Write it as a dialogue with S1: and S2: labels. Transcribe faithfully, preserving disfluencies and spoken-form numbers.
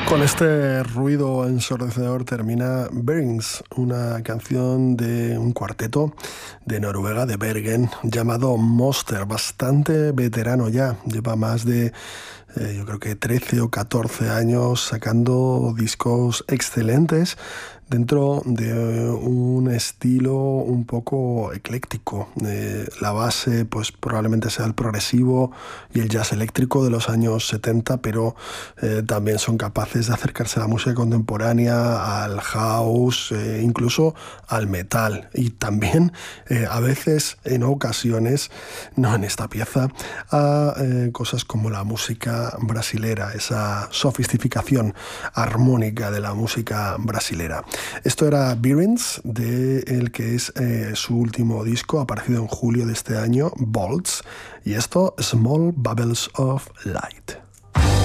S1: Con este ruido ensordecedor termina Bearings, una canción de un cuarteto de Noruega, de Bergen, llamado Monster, bastante veterano ya, lleva más de eh, yo creo que trece o catorce años sacando discos excelentes dentro de un estilo un poco ecléctico. Eh, la base pues probablemente sea el progresivo y el jazz eléctrico de los años setenta, pero eh, también son capaces de acercarse a la música contemporánea, al house, eh, incluso al metal, y también eh, a veces, en ocasiones, no en esta pieza, a eh, cosas como la música brasilera, esa sofisticación armónica de la música brasilera. Esto era Bearings, de el que es eh, su último disco, aparecido en julio de este año, Bolts, y esto, Small Bubbles of Light.